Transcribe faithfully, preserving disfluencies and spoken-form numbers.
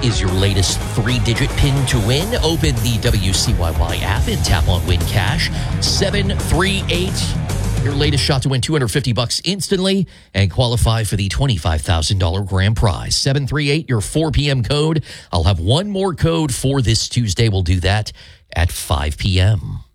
is your latest three-digit pin to win. Open the W C Y Y app and tap on Win Cash. seven three eight, your latest shot to win two hundred fifty bucks instantly and qualify for the twenty-five thousand dollars grand prize. seven three eight, your four p.m. code. I'll have one more code for this Tuesday. We'll do that at five p.m.